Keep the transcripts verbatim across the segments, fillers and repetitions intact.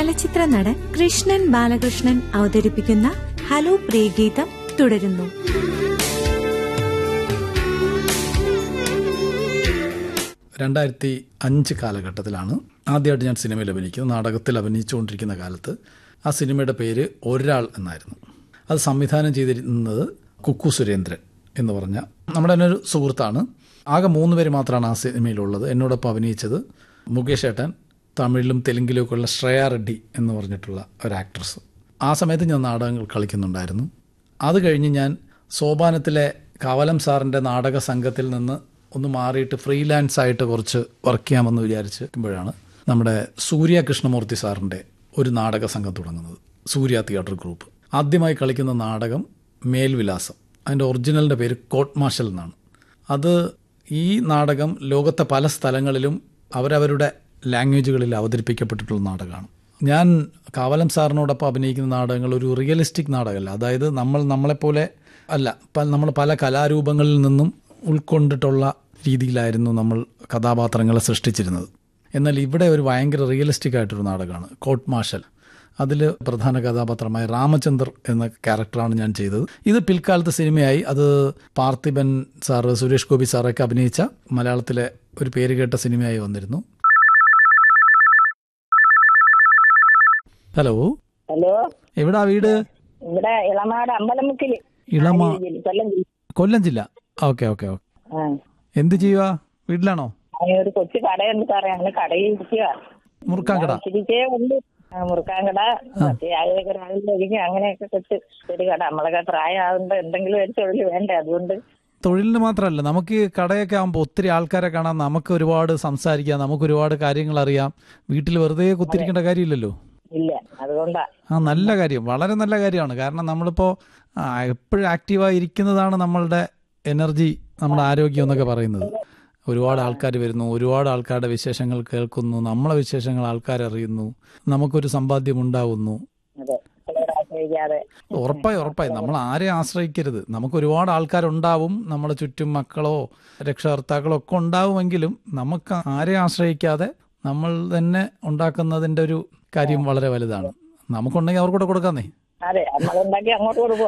ചലച്ചിത്ര നടൻ കൃഷ്ണൻ ബാലകൃഷ്ണൻ അവതരിപ്പിക്കുന്ന ഹലോ പ്രിയഗീതം തുടരുന്നു. രണ്ടായിരത്തി അഞ്ച് കാലഘട്ടത്തിലാണ് ആദ്യമായിട്ട് ഞാൻ സിനിമയിൽ അഭിനയിക്കുന്നത്. നാടകത്തിൽ അഭിനയിച്ചുകൊണ്ടിരിക്കുന്ന കാലത്ത് ആ സിനിമയുടെ പേര് ഒരാൾ എന്നായിരുന്നു. അത് സംവിധാനം ചെയ്തിരുന്നത് കുക്കു സുരേന്ദ്രൻ എന്ന് പറഞ്ഞ നമ്മുടെ തന്നെ ഒരു സുഹൃത്താണ്. ആകെ മൂന്ന് പേര് മാത്രമാണ് ആ സിനിമയിലുള്ളത്. എന്നോടൊപ്പം അഭിനയിച്ചത് മുകേഷ് ഏട്ടൻ, തമിഴിലും തെലുങ്കിലും ഒക്കെ ഉള്ള ശ്രേയ റെഡ്ഡി എന്ന് പറഞ്ഞിട്ടുള്ള ഒരു ആക്ട്രസ്. ആ സമയത്ത് ഞാൻ നാടകങ്ങൾ കളിക്കുന്നുണ്ടായിരുന്നു. അത് കഴിഞ്ഞ് ഞാൻ സോപാനത്തിലെ കവലം സാറിൻ്റെ നാടക സംഘത്തിൽ നിന്ന് ഒന്ന് മാറിയിട്ട് ഫ്രീലാൻസ് ആയിട്ട് കുറച്ച് വർക്ക് ചെയ്യാമെന്ന് വിചാരിച്ചിരിക്കുമ്പോഴാണ് നമ്മുടെ സൂര്യ കൃഷ്ണമൂർത്തി സാറിൻ്റെ ഒരു നാടക സംഘം തുടങ്ങുന്നത്, സൂര്യ തിയേറ്റർ ഗ്രൂപ്പ്. ആദ്യമായി കളിക്കുന്ന നാടകം മേൽവിലാസം. അതിൻ്റെ ഒറിജിനലിൻ്റെ പേര് കോർട്ട് മാർഷൽ എന്നാണ്. അത് ഈ നാടകം ലോകത്തെ പല സ്ഥലങ്ങളിലും അവരവരുടെ ലാംഗ്വേജുകളിൽ അവതരിപ്പിക്കപ്പെട്ടിട്ടുള്ള നാടകമാണ്. ഞാൻ കാവലം സാറിനോടൊപ്പം അഭിനയിക്കുന്ന നാടകങ്ങൾ ഒരു റിയലിസ്റ്റിക് നാടകമല്ല. അതായത് നമ്മൾ നമ്മളെപ്പോലെ അല്ല, നമ്മൾ പല കലാരൂപങ്ങളിൽ നിന്നും ഉൾക്കൊണ്ടിട്ടുള്ള രീതിയിലായിരുന്നു നമ്മൾ കഥാപാത്രങ്ങളെ സൃഷ്ടിച്ചിരുന്നത്. എന്നാൽ ഇവിടെ ഒരു ഭയങ്കര റിയലിസ്റ്റിക് ആയിട്ടൊരു നാടകമാണ് കോർട്ട് മാർഷൽ. അതിൽ പ്രധാന കഥാപാത്രമായ രാമചന്ദ്രർ എന്ന ക്യാരക്ടറാണ് ഞാൻ ചെയ്തത്. ഇത് പിൽക്കാലത്ത് സിനിമയായി. അത് പാർത്ഥിബൻ സാറ്, സുരേഷ് ഗോപി സാറൊക്കെ അഭിനയിച്ച മലയാളത്തിലെ ഒരു പേരുകേട്ട സിനിമയായി വന്നിരുന്നു. ഹലോ ഹലോ, എവിടാ വീട്? ഇവിടെ ഇളമാട് അമ്പലമുക്കില്, ഇളമാ കൊല്ലം ജില്ല. കൊല്ലം ജില്ല. Okay okay okay. എന്ത് ചെയ്യുക? വീട്ടിലാണോ? ഒരു കൊച്ചു കടയുണ്ട് സാറേ, അങ്ങനെ കടയിൽ ഇരിക്കുക. മുറുക്കാൻകട? ഇരിക്കേ ഉണ്ട്. മുറുക്കാൻകട, രാവിലെ രാവിലെ ഒഴിക്കും, അങ്ങനെയൊക്കെ കൊച്ചു ഒരു കട. നമ്മളൊക്കെ പ്രായമാകുമ്പോ എന്തെങ്കിലും ഒരു തൊഴിൽ വേണ്ടേ, അതുകൊണ്ട്. തൊഴിലിന് മാത്രമല്ല, നമുക്ക് ഈ കടയൊക്കെ ആകുമ്പോൾ ഒത്തിരി ആൾക്കാരെ കാണാം, നമുക്ക് ഒരുപാട് സംസാരിക്കാം, നമുക്ക് ഒരുപാട് കാര്യങ്ങൾ അറിയാം. വീട്ടിൽ വെറുതെ കുത്തിരിക്കേണ്ട കാര്യമില്ലല്ലോ. ഇല്ല, അതുകൊണ്ടാ. ആ, നല്ല കാര്യം, വളരെ നല്ല കാര്യമാണ്. കാരണം നമ്മളിപ്പോൾ എപ്പോഴും ആക്റ്റീവായി ഇരിക്കുന്നതാണ് നമ്മളുടെ എനർജി, നമ്മുടെ ആരോഗ്യം എന്നൊക്കെ പറയുന്നത്. ഒരുപാട് ആൾക്കാർ വരുന്നു, ഒരുപാട് ആൾക്കാരുടെ വിശേഷങ്ങൾ കേൾക്കുന്നു, നമ്മളെ വിശേഷങ്ങൾ ആൾക്കാരറിയുന്നു, നമുക്കൊരു സമ്പാദ്യം ഉണ്ടാവുന്നു. ഉറപ്പായി ഉറപ്പായി നമ്മൾ ആരെയും ആശ്രയിക്കരുത്. നമുക്ക് ഒരുപാട് ആൾക്കാരുണ്ടാവും, നമ്മുടെ ചുറ്റും മക്കളോ രക്ഷകർത്താക്കളോ ഒക്കെ ഉണ്ടാവുമെങ്കിലും നമുക്ക് ആരെയും ആശ്രയിക്കാതെ നമ്മൾ തന്നെ ഉണ്ടാക്കുന്നതിൻ്റെ ഒരു കാര്യം വളരെ വലുതാണ്. നമുക്കുണ്ടെങ്കിൽ അവർക്കൂടെ കൊടുക്കാന്നേ. അതെ, നമ്മളുണ്ടാക്കി അങ്ങോട്ട് കൊടുക്കുക,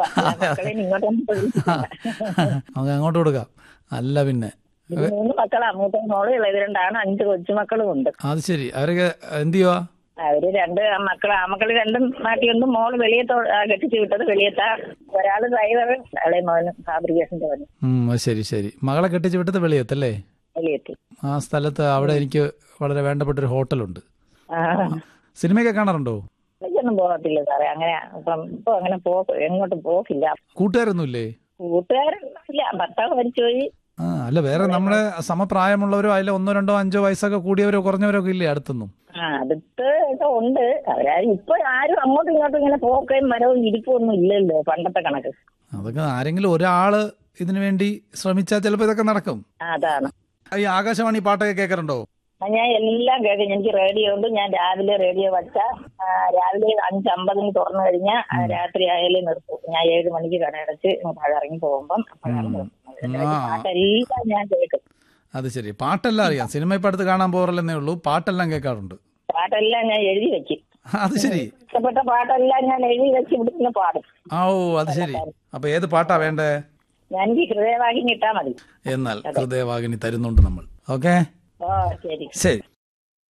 നമുക്ക് അങ്ങോട്ട് കൊടുക്കാം. അല്ല പിന്നെ മൂന്ന് മക്കളാ, മൂത്ത മോള് ഇളയത് രണ്ടാണ്, അഞ്ച് കൊച്ചുമക്കളും ഉണ്ട്. അത് ശരി. അവരൊക്കെ എന്ത് ചെയ്യുവാ? അവര് രണ്ട് മക്കള്, ആ മക്കള് രണ്ടും നാട്ടിലുണ്ട്. മോള് വെളിയത്തോ കെട്ടിച്ചു വിട്ടത് വെളിയത്താ. ഒരാള് ഡ്രൈവർ, ഇളയ മോനും ഫാബ്രിക്കേഷന്റെ പണി. ഉം ശരി ശരി. മകളെ കെട്ടിച്ചു വിട്ടത് വെളിയത്തല്ലേ? വെളിയത്ത്. ആ സ്ഥലത്ത് അവിടെ എനിക്ക് വളരെ വേണ്ടപ്പെട്ടൊരു ഹോട്ടലുണ്ട്. സിനിമയൊക്കെ കാണാറുണ്ടോ? എനിക്കൊന്നും പോകത്തില്ല സാറേ, അങ്ങനെ ഇപ്പം ഇപ്പൊ അങ്ങനെ പോ എങ്ങോട്ടും പോകില്ല. കൂട്ടുകാരൊന്നുമില്ലേ? കൂട്ടുകാരില്ല, ഭർത്താവ് മരിച്ചുപോയി. ആ, അല്ല വേറെ നമ്മുടെ സമപ്രായമുള്ളവരോ അതിൽ ഒന്നോ രണ്ടോ അഞ്ചോ വയസ്സൊക്കെ കൂടിയവരോ കുറഞ്ഞവരോ ഒക്കെ ഇല്ലേ അടുത്തൊന്നും? ആ, അടുത്ത് ഒക്കെ ഉണ്ട്. അവരാരും ഇപ്പൊ ആരും അങ്ങോട്ടും ഇങ്ങോട്ടും ഇങ്ങനെ പോക്കുകയും മരവും ഇരിപ്പൊന്നും ഇല്ലല്ലോ പണ്ടത്തെ കണക്ക്. അതൊക്കെ ആരെങ്കിലും ഒരാള് ഇതിനു വേണ്ടി ശ്രമിച്ചാൽ ചിലപ്പോ ഇതൊക്കെ നടക്കും. അതാണ്. ഈ ആകാശവാണി പാട്ടൊക്കെ കേൾക്കാറുണ്ടോ? ഞാൻ എല്ലാം കേൾക്കും. എനിക്ക് റേഡിയോ ഉണ്ട്. ഞാൻ രാവിലെ റേഡിയോ വച്ചാ രാവിലെ അഞ്ചമ്പതിന് തുറന്നു കഴിഞ്ഞാൽ രാത്രി ആയാലും നിർത്തും. ഞാൻ ഏഴ് മണിക്ക് കടയടച്ച് താഴെ ഇറങ്ങി പോകുമ്പം പാട്ടെല്ലാം ഞാൻ കേൾക്കും. അത് ശരി. പാട്ടെല്ലാം അറിയാം. സിനിമ ഇപ്പൊ അടുത്ത് കാണാൻ പോറല്ലെന്നേ ഉള്ളൂ, പാട്ടെല്ലാം കേൾക്കാറുണ്ട്. പാട്ടെല്ലാം ഞാൻ എഴുതി വെക്കും. അത് ശരി. ഇഷ്ടപ്പെട്ട പാട്ടെല്ലാം ഞാൻ എഴുതി വെച്ച് ഇവിടുന്ന് പാടും. ഓ, അത് ശരി. അപ്പൊ ഏത് പാട്ടാ വേണ്ടേ? ഞാൻ എനിക്ക് ഹൃദയവാഹിനി ഇട്ടാ മതി. എന്നാൽ ഹൃദയവാഹിനി തരുന്നുണ്ട് നമ്മൾ. ഓക്കെ, ഓ ശരി ശരി.